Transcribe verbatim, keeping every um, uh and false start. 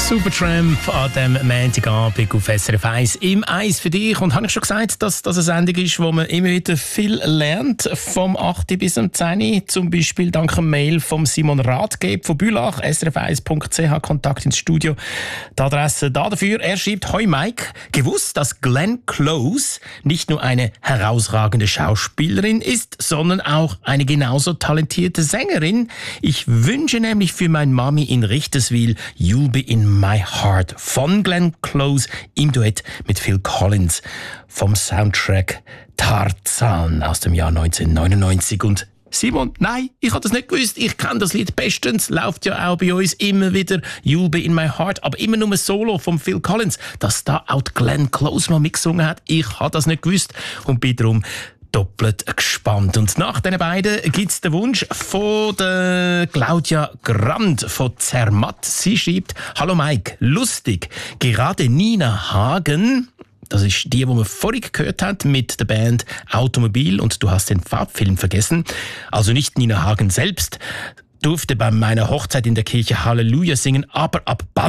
Supertramp an dem Montagabend auf S R F eins im Eis für dich. Und habe ich schon gesagt, dass das eine Sendung ist, wo man immer wieder viel lernt, vom acht bis zum zehn. Zum Beispiel dank einem Mail von Simon Rathgeb von Bülach, s r f eins punkt c h, Kontakt ins Studio. Die Adresse da dafür. Er schreibt: Hoi Mike, gewusst, dass Glenn Close nicht nur eine herausragende Schauspielerin ist, sondern auch eine genauso talentierte Sängerin. Ich wünsche nämlich für mein Mami in Richterswil You'll Be in My Heart von Glenn Close im Duett mit Phil Collins vom Soundtrack Tarzan aus dem Jahr neunzehnhundertneunundneunzig. Und Simon, nein, ich habe das nicht gewusst. Ich kenne das Lied bestens. Läuft ja auch bei uns immer wieder You'll Be in My Heart, aber immer nur ein Solo von Phil Collins. Dass da auch Glenn Close mal mitgesungen hat, ich habe das nicht gewusst und bin darum doppelt gespannt. Und nach den beiden gibt es den Wunsch von der Claudia Grand von Zermatt. Sie schreibt: Hallo Mike, lustig. Gerade Nina Hagen, das ist die, die wir vorhin gehört haben mit der Band Automobil, und du hast den Farbfilm vergessen. Also nicht Nina Hagen selbst durfte bei meiner Hochzeit in der Kirche Halleluja singen, aber ab